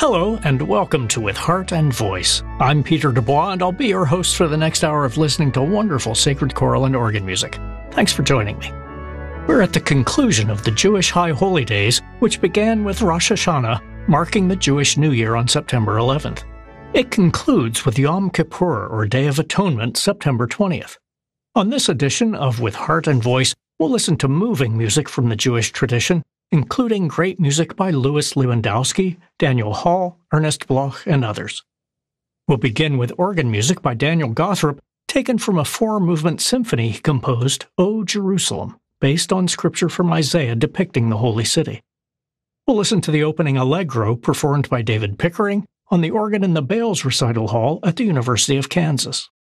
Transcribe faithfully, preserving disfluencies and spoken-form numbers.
Hello, and welcome to With Heart and Voice. I'm Peter Dubois, and I'll be your host for the next hour of listening to wonderful sacred choral and organ music. Thanks for joining me. We're at the conclusion of the Jewish High Holy Days, which began with Rosh Hashanah, marking the Jewish New Year on September eleventh. It concludes with Yom Kippur, or Day of Atonement, September twentieth. On this edition of With Heart and Voice, we'll listen to moving music from the Jewish tradition, including great music by Louis Lewandowski, Daniel Hall, Ernest Bloch, and others. We'll begin with organ music by Daniel Gothrop, taken from a four-movement symphony he composed, O Jerusalem, based on scripture from Isaiah depicting the Holy City. We'll listen to the opening Allegro performed by David Pickering on the organ in the Bales Recital Hall at the University of Kansas.